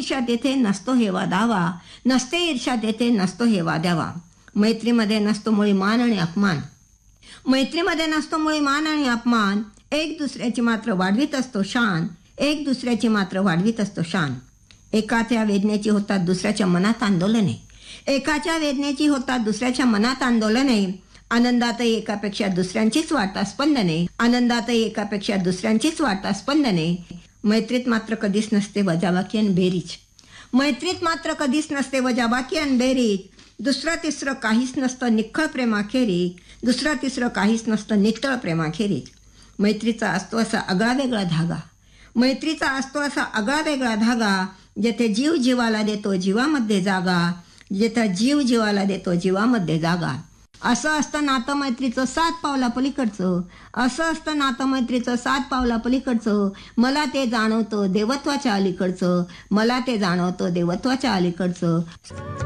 ईर्ष्या तेथे नसतो हेवा दावा, नसते ईर्ष्या तेथे नसतो हेवा द्यावा. मैत्रीमध्ये नसतो मुळी मान आणि अपमान, मैत्रीमध्ये नसतो मुळी मान आणि अपमान. एक दुसऱ्याची मात्र वाढवीत असतो शान, एक दुसऱ्याची मात्र वाढवीत असतो शान. एकाच्या वेदनेची होतात दुसऱ्याच्या मनात आंदोलने, एकाच्या वेदनेची होतात दुसऱ्याच्या मनात आंदोलने. आनंदातही एकापेक्षा दुसऱ्यांचीच वाटा स्पंदने, आनंदातही एकापेक्षा दुसऱ्यांचीच वाटा स्पंदने. मैत्रीत मात्र कधीच नसते वजाबाकी आणि बेरीज, मैत्रीत मात्र कधीच नसते वजाबाकी आणि बेरीज. दुसरं तिसरं काहीच नसतं निखळ प्रेमाखेरीज, दुसरं तिसरं काहीच नसतं नितळ प्रेमाखेरीज. मैत्रीचा असतो असा आगळा वेगळा धागा, मैत्रीचा असतो असा आगळा वेगळा धागा. जेथे जीव जीवाला देतो जीवामध्ये जागा, जेथे जीव जीवाला देतो जीवामध्ये जागा. असं असतं नातं मैत्रीचं 7 पावला पलीकडचं, असं असतं नातं मैत्रीचं 7 पावला पलीकडचं. मला ते जाणवतं देवत्वाच्या अलीकडचं, मला ते जाणवतं देवत्वाच्या अलीकडचं.